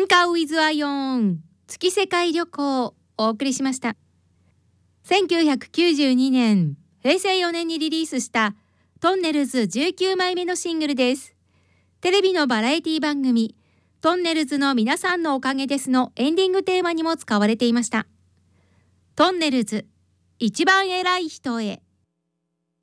ティンカーウィズアイオン月世界旅行をお送りしました。1992年平成4年にリリースしたトンネルズ19枚目のシングルです。テレビのバラエティ番組トンネルズの皆さんのおかげですのエンディングテーマにも使われていました。トンネルズ一番偉い人へ。